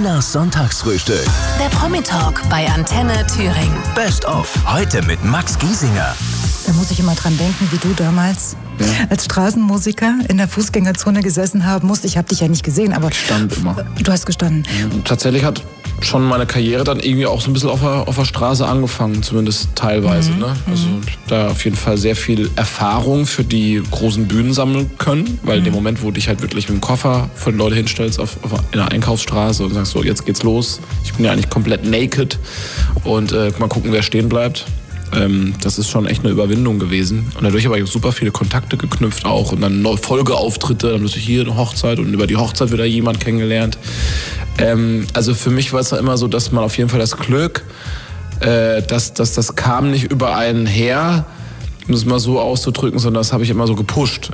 Tinas Sonntagsfrühstück. Der Promi-Talk bei Antenne Thüringen. Best of. Heute mit Max Giesinger. Da muss ich immer dran denken, wie du damals als Straßenmusiker in der Fußgängerzone gesessen haben musst. Ich habe dich ja nicht gesehen, aber Ich stand immer. du hast gestanden. Tatsächlich hat schon meine Karriere dann irgendwie auch so ein bisschen auf der Straße angefangen, zumindest teilweise. Ne? Also da auf jeden Fall sehr viel Erfahrung für die großen Bühnen sammeln können, weil in dem Moment, wo du dich halt wirklich mit dem Koffer vor die Leute hinstellst in der Einkaufsstraße und sagst so, jetzt geht's los. Ich bin ja eigentlich komplett naked und mal gucken, wer stehen bleibt. Das ist schon echt eine Überwindung gewesen. Und dadurch habe ich super viele Kontakte geknüpft auch. Und dann neue Folgeauftritte, dann bist du hier eine Hochzeit und über die Hochzeit wieder jemand kennengelernt. Also für mich war es da immer so, dass man auf jeden Fall das Glück, dass das kam nicht über einen her, um es mal so auszudrücken, sondern das habe ich immer so gepusht.